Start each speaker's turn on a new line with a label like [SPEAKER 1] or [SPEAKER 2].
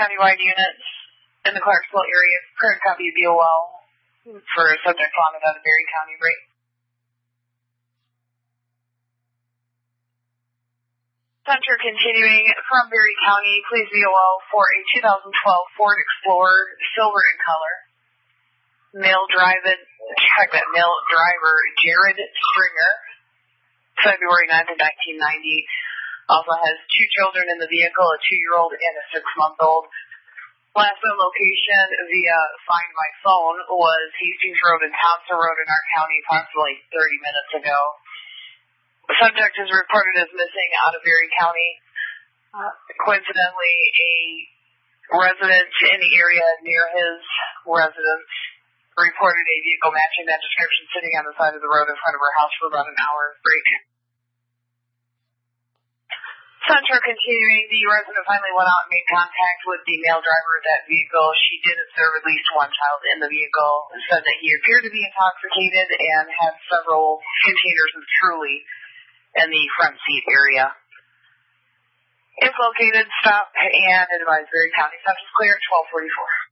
[SPEAKER 1] countywide units in the Clarksville area. Current copy of DOL for a subject wanted out of Berry County rate. Center continuing from Berry County, please DOL for a 2012 Ford Explorer, silver in color. Male driver Jared Stringer, February 9th of 1990. Also has 2 children in the vehicle, a 2-year-old and a 6-month-old. Last known location via Find My Phone was Hastings Road and Thompson Road in our county approximately 30 minutes ago. The subject is reported as missing out of Berry County. Coincidentally, a resident in the area near his residence reported a vehicle matching that description sitting on the side of the road in front of her house for about an hour break. Central continuing, the resident finally went out and made contact with the male driver of that vehicle. She did observe at least one child in the vehicle, said that he appeared to be intoxicated and had several containers of Truly in the front seat area. If located, stop and advise Berry County. Subject clear at 1244.